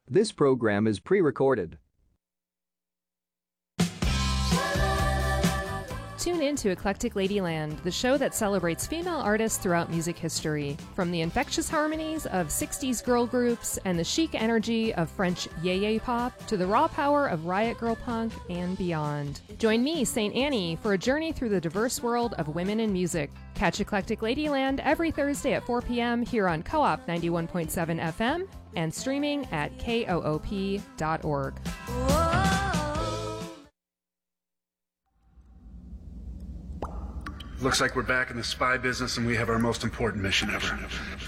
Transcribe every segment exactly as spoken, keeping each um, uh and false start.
This program is pre-recorded. Tune in to Eclectic Ladyland, the show that celebrates female artists throughout music history. From the infectious harmonies of sixties girl groups and the chic energy of French yeye pop to the raw power of riot girl punk and beyond. Join me, Saint Annie, for a journey through the diverse world of women in music. Catch Eclectic Ladyland every Thursday at four p.m. here on Co-op ninety-one point seven F M and streaming at K O O P dot org. Looks like we're back in the spy business and we have our most important mission ever.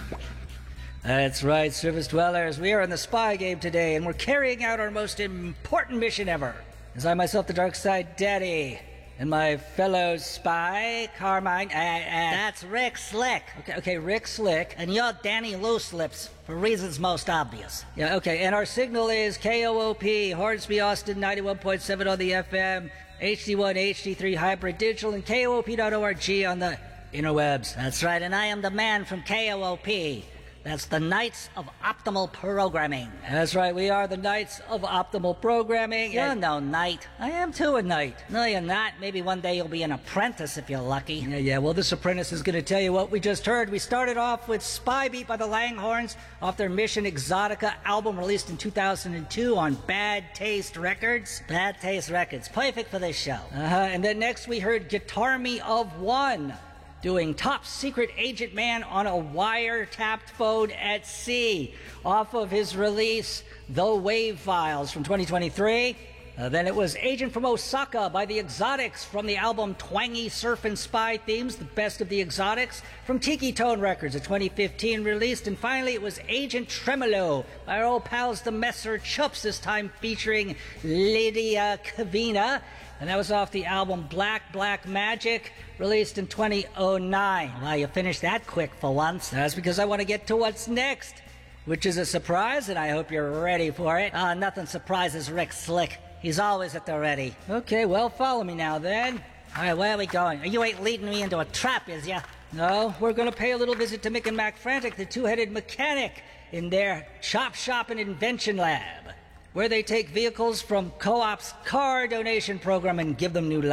That's right, Surface Dwellers. We are in the spy game today, and we're carrying out our most important mission ever. As I myself, the Dark Side Daddy, and my fellow spy, Carmine. Uh, uh, That's Rick Slick. Okay, okay, Rick Slick. And you're Danny Loose Lips, for reasons most obvious. Yeah, okay, and our signal is K O O P, Hornsby, Austin, ninety-one point seven on the F M, H D one, H D three, Hybrid Digital, and K O O P dot org on the interwebs. That's right, and I am the man from K O O P. That's the Knights of Optimal Programming. That's right, we are the Knights of Optimal Programming. You're and no knight. I am too a knight. No, you're not. Maybe one day you'll be an apprentice if you're lucky. Yeah, yeah, well, this apprentice is going to tell you what we just heard. We started off with Spy Beat by the Langhorns off their Mission Exotica album released in two thousand two on Bad Taste Records. Bad Taste Records. Perfect for this show. Uh-huh, and then next we heard Guitar Me of One, doing Top Secret Agent Man on a Wiretapped Phone at Sea off of his release, The Wave Files from twenty twenty-three. Uh, then it was Agent from Osaka by the Exotics from the album Twangy Surf and Spy Themes, the best of the Exotics, from Tiki Tone Records, a twenty fifteen released. And finally it was Agent Tremolo by our old pals the Messer Chups, this time featuring Lydia Kavina. And that was off the album Black Black Magic, released in two thousand nine. Well, you finished that quick for once. That's because I want to get to what's next, which is a surprise, and I hope you're ready for it. Ah, uh, nothing surprises Rick Slick. He's always at the ready. Okay, well, follow me now, then. All right, where are we going? You ain't leading me into a trap, is ya? No, we're going to pay a little visit to Mick and Mac Frantic, the two-headed mechanic, in their Chop Shop and Invention Lab, where they take vehicles from Co-op's car donation program and give them new life.